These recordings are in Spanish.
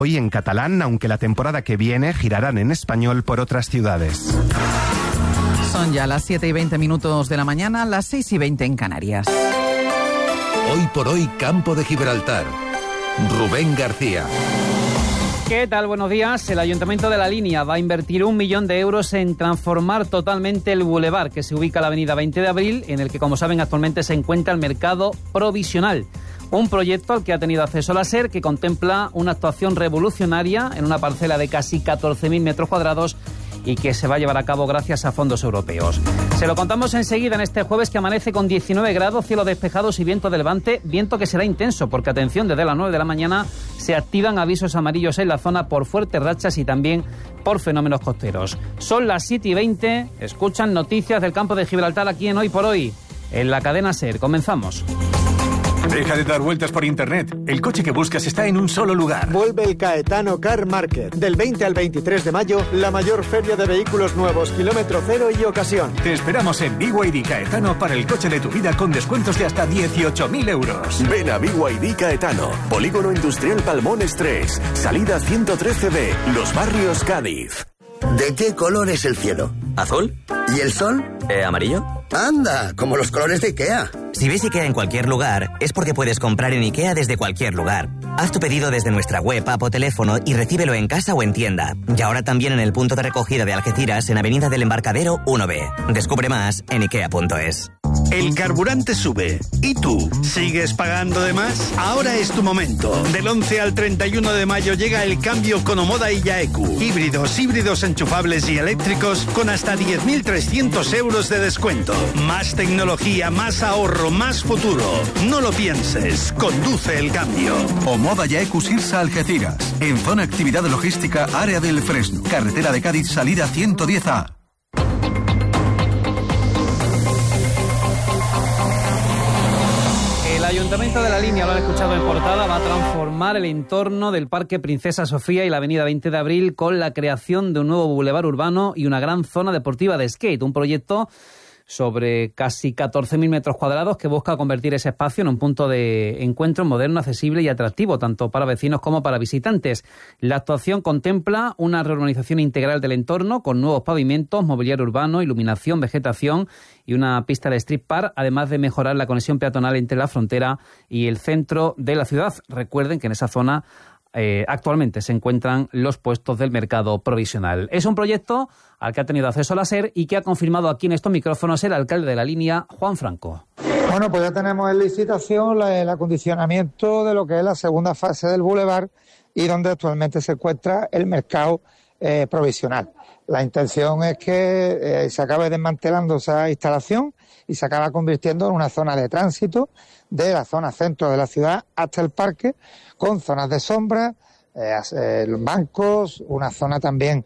Hoy en catalán, aunque la temporada que viene girarán en español por otras ciudades. Son ya las 7:20 de la mañana, las 6:20 en Canarias. Hoy por hoy, Campo de Gibraltar. Rubén García. ¿Qué tal? Buenos días. El Ayuntamiento de La Línea va a invertir 1 millón de euros en transformar totalmente el bulevar que se ubica en la avenida 20 de Abril, en el que, como saben, actualmente se encuentra el mercado provisional. Un proyecto al que ha tenido acceso la SER, que contempla una actuación revolucionaria en una parcela de casi 14.000 metros cuadrados y que se va a llevar a cabo gracias a fondos europeos. Se lo contamos enseguida en este jueves, que amanece con 19 grados, cielos despejados y viento de levante, viento que será intenso porque, atención, desde las 9 de la mañana se activan avisos amarillos en la zona por fuertes rachas y también por fenómenos costeros. Son las 7:20, escuchan noticias del Campo de Gibraltar aquí en Hoy por Hoy, en la cadena SER. Comenzamos. Deja de dar vueltas por internet. El coche que buscas está en un solo lugar. Vuelve el Caetano Car Market. Del 20 al 23 de mayo, la mayor feria de vehículos nuevos, kilómetro cero y ocasión. Te esperamos en BYD Caetano para el coche de tu vida con descuentos de hasta 18.000 euros. Ven a BYD Caetano, Polígono Industrial Palmones 3, salida 113B, Los Barrios, Cádiz. ¿De qué color es el cielo? ¿Azul? ¿Y el sol? ¿Amarillo? ¡Anda! Como los colores de IKEA. Si ves IKEA en cualquier lugar, es porque puedes comprar en IKEA desde cualquier lugar. Haz tu pedido desde nuestra web, app o teléfono y recíbelo en casa o en tienda. Y ahora también en el punto de recogida de Algeciras, en Avenida del Embarcadero 1B. Descubre más en ikea.es. El carburante sube. ¿Y tú? ¿Sigues pagando de más? Ahora es tu momento. Del 11 al 31 de mayo llega el cambio con Omoda y Yaeku. Híbridos enchufables y eléctricos con hasta 10.300 euros de descuento. Más tecnología, más ahorro, más futuro. No lo pienses. Conduce el cambio. Omoda Yaeku Sirsa Algeciras. En zona actividad logística, área del Fresno. Carretera de Cádiz, salida 110A. El Ayuntamiento de La Línea, lo han escuchado en portada, va a transformar el entorno del Parque Princesa Sofía y la avenida 20 de Abril con la creación de un nuevo bulevar urbano y una gran zona deportiva de skate. Un proyecto sobre casi 14.000 metros cuadrados que busca convertir ese espacio en un punto de encuentro moderno, accesible y atractivo, tanto para vecinos como para visitantes. La actuación contempla una reurbanización integral del entorno con nuevos pavimentos, mobiliario urbano, iluminación, vegetación y una pista de street park, además de mejorar la conexión peatonal entre la frontera y el centro de la ciudad. Recuerden que en esa zona actualmente se encuentran los puestos del mercado provisional. Es un proyecto al que ha tenido acceso la SER y que ha confirmado aquí en estos micrófonos el alcalde de La Línea, Juan Franco. Bueno, pues ya tenemos en licitación el acondicionamiento de lo que es la segunda fase del bulevar y donde actualmente se encuentra el mercado provisional. La intención es que se acabe desmantelando esa instalación y se acaba convirtiendo en una zona de tránsito de la zona centro de la ciudad hasta el parque, con zonas de sombra, bancos, una zona también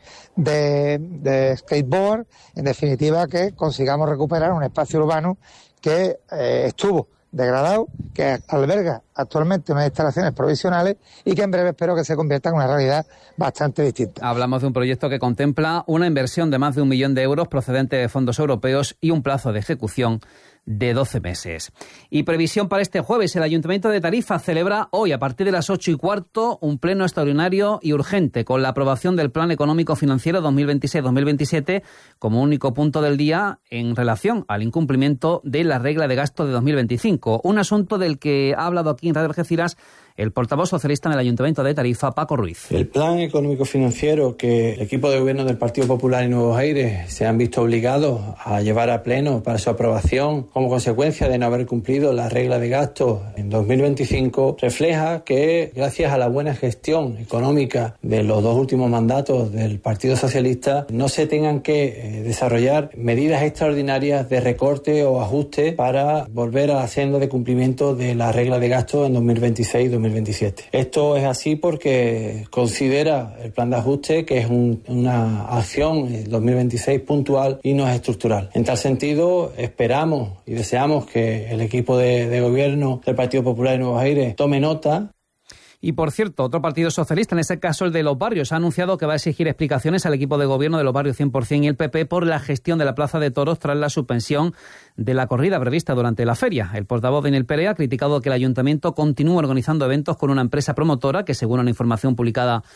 de skateboard, en definitiva que consigamos recuperar un espacio urbano que estuvo degradado, que alberga actualmente unas instalaciones provisionales y que en breve espero que se convierta en una realidad bastante distinta. Hablamos de un proyecto que contempla una inversión de más de 1 millón de euros procedente de fondos europeos y un plazo de ejecución de 12 meses. Y previsión para este jueves: el Ayuntamiento de Tarifa celebra hoy a partir de las 8:15 un pleno extraordinario y urgente con la aprobación del Plan Económico Financiero 2026-2027 como único punto del día en relación al incumplimiento de la regla de gasto de 2025. Un asunto del que ha hablado aquí en Radio Algeciras el portavoz socialista en el Ayuntamiento de Tarifa, Paco Ruiz. El plan económico-financiero que el equipo de gobierno del Partido Popular y Nuevos Aires se han visto obligados a llevar a pleno para su aprobación como consecuencia de no haber cumplido la regla de gasto en 2025 refleja que, gracias a la buena gestión económica de los dos últimos mandatos del Partido Socialista, no se tengan que desarrollar medidas extraordinarias de recorte o ajuste para volver a la senda de cumplimiento de la regla de gasto en 2026-2027. Esto es así porque considera el plan de ajuste que es una acción en 2026 puntual y no es estructural. En tal sentido, esperamos y deseamos que el equipo de gobierno del Partido Popular de Nuevos Aires tome nota. Y por cierto, otro partido socialista, en ese caso el de Los Barrios, ha anunciado que va a exigir explicaciones al equipo de gobierno de Los Barrios 100% y el PP por la gestión de la Plaza de Toros tras la suspensión de la corrida prevista durante la feria. El portavoz de Enel Pere ha criticado que el ayuntamiento continúe organizando eventos con una empresa promotora que, según una información publicada